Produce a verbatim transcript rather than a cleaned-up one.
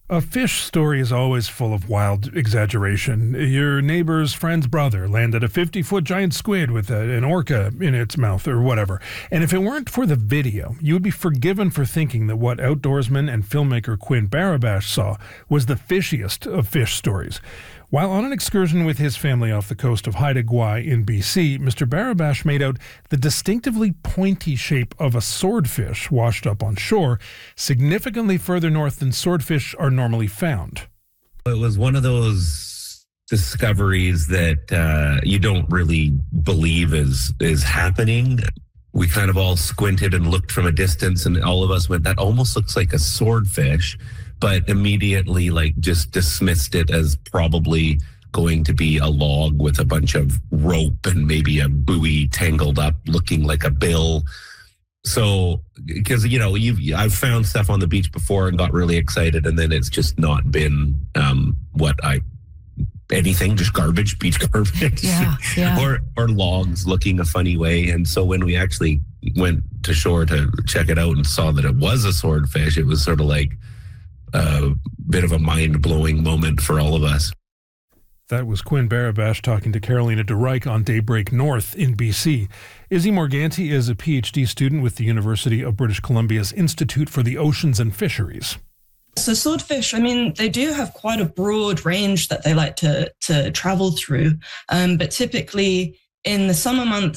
A fish story is always full of wild exaggeration. Your neighbor's friend's brother landed a fifty-foot giant squid with a, an orca in its mouth or whatever. And if it weren't for the video, you would be forgiven for thinking that what outdoorsman and filmmaker Quinn Barabash saw was the fishiest of fish stories. While on an excursion with his family off the coast of Haida Gwaii in B C, Mister Barabash made out the distinctively pointy shape of a swordfish washed up on shore, significantly further north than swordfish are normally found. It was one of those discoveries that uh, you don't really believe is is happening. We kind of all squinted and looked from a distance, and all of us went, that almost looks like a swordfish, but immediately like just dismissed it as probably going to be a log with a bunch of rope and maybe a buoy tangled up looking like a bill. So, because, you know, you've, I've found stuff on the beach before and got really excited, and then it's just not been um, what I, anything, just garbage, beach garbage, yeah, yeah. or or logs looking a funny way. And so when we actually went to shore to check it out and saw that it was a swordfish, it was sort of like a bit of a mind-blowing moment for all of us. That was Quinn Barabash talking to Carolina DeReich on Daybreak North in B C. Izzy Morganti is a P H D student with the University of British Columbia's Institute for the Oceans and Fisheries. So swordfish, I mean, they do have quite a broad range that they like to, to travel through, um, but typically in the summer months,